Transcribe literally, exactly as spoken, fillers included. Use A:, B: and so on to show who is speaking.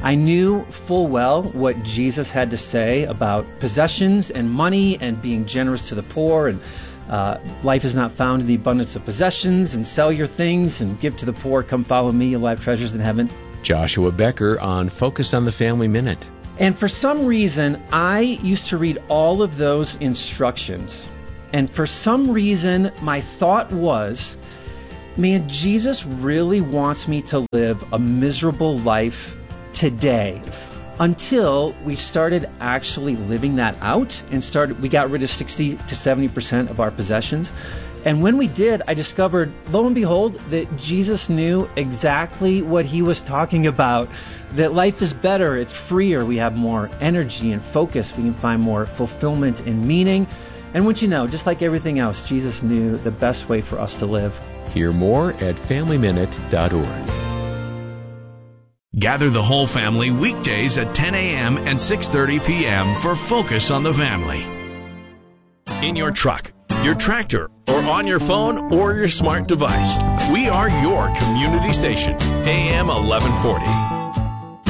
A: I knew full well what Jesus had to say about possessions and money and being generous to the poor, and uh, life is not found in the abundance of possessions, and sell your things and give to the poor. Come follow me, you'll have treasures in heaven.
B: Joshua Becker on Focus on the Family Minute.
A: And for some reason, I used to read all of those instructions. And for some reason, my thought was, man, Jesus really wants me to live a miserable life today, until we started actually living that out and started, we got rid of sixty to seventy percent of our possessions. And when we did, I discovered, lo and behold, that Jesus knew exactly what he was talking about, that life is better, it's freer, we have more energy and focus, we can find more fulfillment and meaning. And what you know, just like everything else, Jesus knew the best way for us to live.
B: Hear more at family minute dot org.
C: Gather the whole family weekdays at ten a.m. and six thirty p.m. for Focus on the Family. In your truck, your tractor, or on your phone or your smart device, we are your community station, A M eleven forty.